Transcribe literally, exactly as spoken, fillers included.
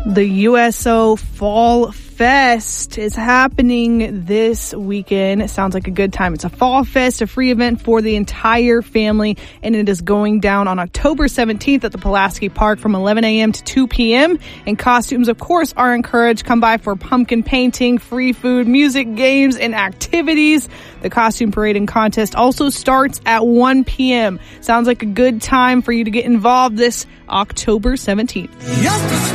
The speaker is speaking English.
The U S O Fall Fest is happening this weekend. It sounds like a good time. It's a fall fest, a free event for the entire family, and it is going down on October seventeenth at the Pulaski Park from eleven a.m. to two p.m. And costumes, of course, are encouraged. Come by for pumpkin painting, free food, music, games, and activities. The costume parade and contest also starts at one p.m. Sounds like a good time for you to get involved this October seventeenth.